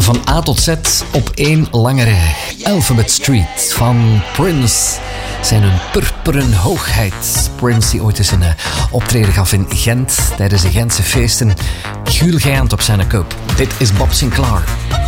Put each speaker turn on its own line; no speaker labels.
Van A tot Z op één lange rij. Alphabet Street van Prince. Zijn een purperen hoogheid. Prince die ooit eens een optreden gaf in Gent tijdens de Gentse feesten. Gulgaand op zijn kop. Dit is Bob Sinclair.